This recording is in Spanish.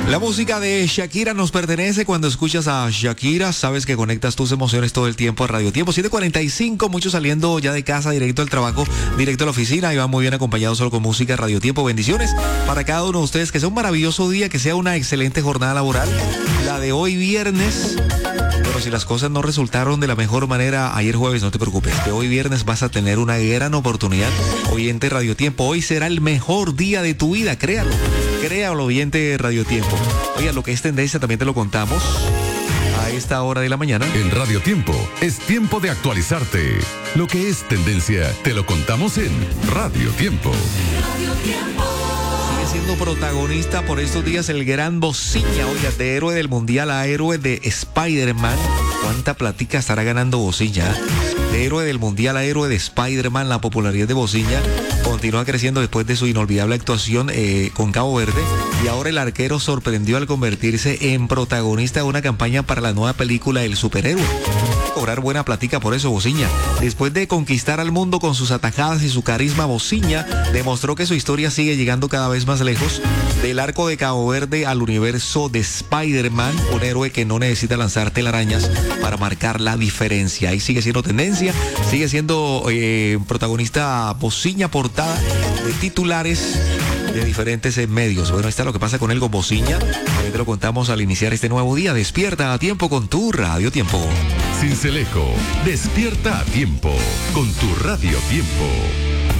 La música de Shakira nos pertenece. Cuando escuchas a Shakira, sabes que conectas tus emociones todo el tiempo a Radio Tiempo. 7:45, muchos saliendo ya de casa, directo al trabajo, directo a la oficina, y van muy bien acompañados solo con música. Radio Tiempo, bendiciones para cada uno de ustedes. Que sea un maravilloso día, que sea una excelente jornada laboral, la de hoy viernes. Pero si las cosas no resultaron de la mejor manera ayer jueves, no te preocupes, que hoy viernes vas a tener una gran oportunidad. Oyente Radio Tiempo, hoy será el mejor día de tu vida, créalo, oyente Radio Tiempo. Oiga, lo que es tendencia también te lo contamos a esta hora de la mañana. En Radio Tiempo es tiempo de actualizarte. Lo que es tendencia te lo contamos en Radio Tiempo. Radio Tiempo. Sigue siendo protagonista por estos días el gran Bociña, oiga, de héroe del mundial a héroe de Spider-Man. ¿Cuánta platica estará ganando Bociña? De héroe del mundial a héroe de Spider-Man, la popularidad de Bociña continúa creciendo después de su inolvidable actuación con Cabo Verde, y ahora el arquero sorprendió al convertirse en protagonista de una campaña para la nueva película El Superhéroe. Cobrar buena platica por eso Bociña. Después de conquistar al mundo con sus atajadas y su carisma, Bociña demostró que su historia sigue llegando cada vez más lejos del arco de Cabo Verde al universo de Spider-Man, un héroe que no necesita lanzar telarañas para marcar la diferencia. Ahí sigue siendo tendencia, sigue siendo protagonista Bociña, portada de titulares de diferentes medios. Bueno, ahí está lo que pasa con él, con Bociña. También te lo contamos al iniciar este nuevo día. Despierta a tiempo con tu Radio Tiempo. Sincelejo, despierta a tiempo con tu Radio Tiempo.